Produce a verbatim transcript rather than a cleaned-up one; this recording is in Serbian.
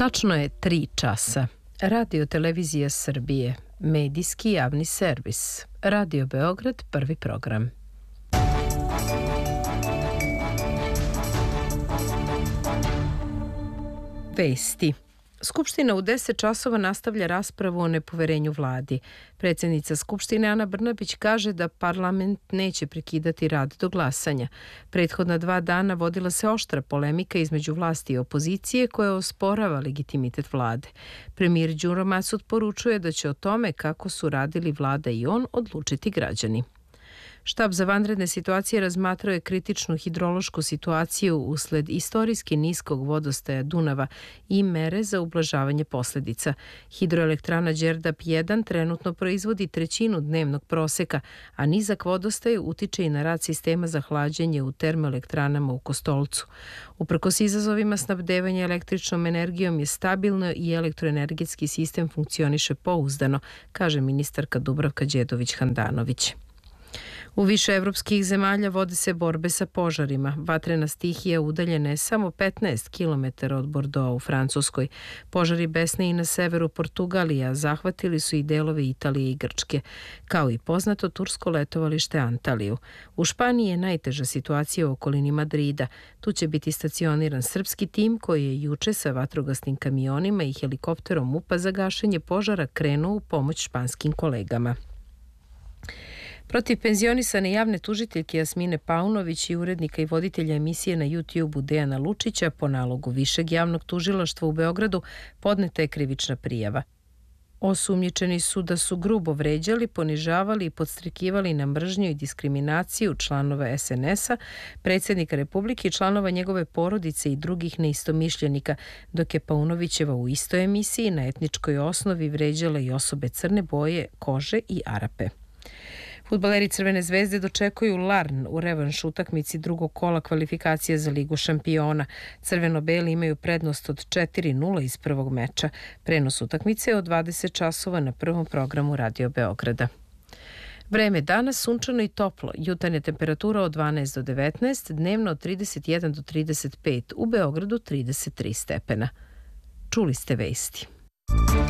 Tačno je tri časa. Radio Televizija Srbije, medijski javni servis. Radio Beograd, prvi program. Vesti. Skupština u deset časova nastavlja raspravu o nepoverenju vladi. Predsjednica Skupštine Ana Brnabić kaže da parlament neće prekidati rad do glasanja. Prethodna dva dana vodila se oštra polemika između vlasti i opozicije koja osporava legitimitet vlade. Premijer Đuro Masud poručuje da će o tome kako su radili vlada i on odlučiti građani. Štab za vanredne situacije razmatrao je kritičnu hidrološku situaciju usled istorijski niskog vodostaja Dunava i mere za ublažavanje posljedica. Hidroelektrana Đerdap jedan trenutno proizvodi trećinu dnevnog proseka, a nizak vodostaj utiče i na rad sistema za hlađenje u termoelektranama u Kostolcu. Uprkos izazovima, snabdevanje električnom energijom je stabilno i elektroenergetski sistem funkcioniše pouzdano, kaže ministarka Dubravka Đedović-Handanović. U više evropskih zemalja vode se borbe sa požarima. Vatrena stihija udaljena je samo petnaest kilometara od Bordeauxa u Francuskoj. Požari besne i na severu Portugalija zahvatili su i delove Italije i Grčke, kao i poznato tursko letovalište Antaliju. U Španiji je najteža situacija u okolini Madrida. Tu će biti stacioniran srpski tim koji je juče sa vatrogasnim kamionima i helikopterom MUP-a za gašenje požara krenuo u pomoć španskim kolegama. Protiv penzionisane javne tužiteljke Jasmine Paunović i urednika i voditelja emisije na YouTube-u Dejana Lučića po nalogu Višeg javnog tužilaštva u Beogradu podneta je krivična prijava. Osumnjičeni su da su grubo vređali, ponižavali i podstrekivali na mržnju i diskriminaciju članova es en es a, predsjednika Republike i članova njegove porodice i drugih neistomišljenika, dok je Paunovićeva u istoj emisiji na etničkoj osnovi vređala i osobe crne boje, kože i Arape. Fudbaleri Crvene zvezde dočekuju Larn u revanš utakmici drugog kola kvalifikacije za Ligu šampiona. Crveno-beli imaju prednost od četiri nula iz prvog meča. Prenos utakmice je od dvadeset časova na prvom programu Radio Beograda. Vreme danas sunčano i toplo. Jutarnja temperatura od dvanaest do devetnaest, dnevno od trideset jedan do trideset pet, u Beogradu trideset tri stepena. Čuli ste vesti.